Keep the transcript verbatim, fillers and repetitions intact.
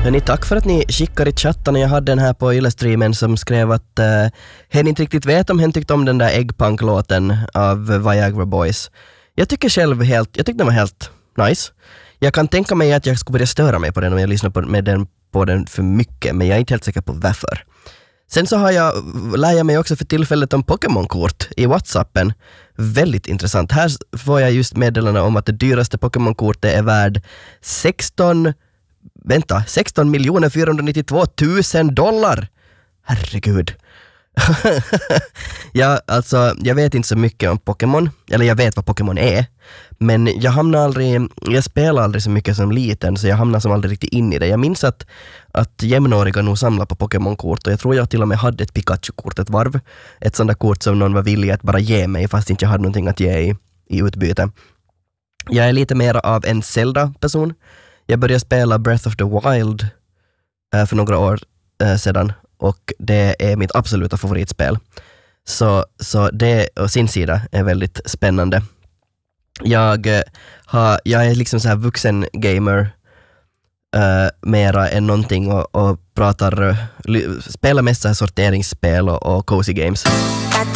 Hörrni, tack för att ni skickar i chatten. Jag hade den här på Yle-streamen som skrev att uh, hen inte riktigt vet om hen tyckte om den där Eggpunk-låten av Viagra Boys. Jag tycker själv helt, jag tyckte den var helt nice. Jag kan tänka mig att jag skulle börja störa mig på den om jag lyssnar på, med den, på den för mycket, men jag är inte helt säker på varför. Sen så har jag, lär jag mig också för tillfället om Pokémon-kort i WhatsAppen. Väldigt intressant. Här får jag just meddelande om att det dyraste Pokémon-kortet är värd sexton Vänta, sexton miljoner fyrahundranittiotvå tusen dollar. Herregud. ja, alltså, jag vet inte så mycket om Pokémon. Eller jag vet vad Pokémon är. Men jag hamnar aldrig, jag spelar aldrig så mycket som liten, så jag hamnar som aldrig riktigt in i det. Jag minns att, att jämnåriga nog samlar på Pokémon-kort, och jag tror jag till och med hade ett Pikachu-kort ett varv. Ett sånt där kort som någon var villig att bara ge mig fast inte jag hade någonting att ge i, i utbyte. Jag är lite mer av en Zelda-person. Jag började spela Breath of the Wild äh, för några år äh, sedan, och det är mitt absoluta favoritspel. Så, så det och sin sida är väldigt spännande. Jag, äh, har, jag är liksom så här vuxen gamer äh, mera än någonting, och, och pratar, äh, spelar mest så här sorteringsspel och, och cozy games.